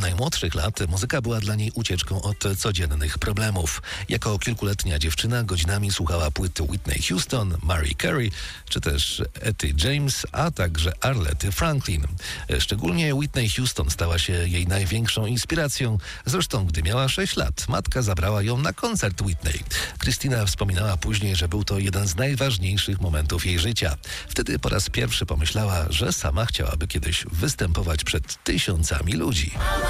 najmłodszych lat muzyka była dla niej ucieczką od codziennych problemów. Jako kilkuletnia dziewczyna godzinami słuchała płyt Whitney Houston, Mariah Carey czy też Etty James, a także Arlety Franklin. Szczególnie Whitney Houston stała się jej największą inspiracją. Zresztą, gdy miała 6 lat, matka zabrała ją na koncert Whitney. Christina wspominała później, że był to jeden z najważniejszych momentów jej życia. Wtedy po raz pierwszy pomyślała, że sama chciałaby kiedyś występować przed tysiącami ludzi.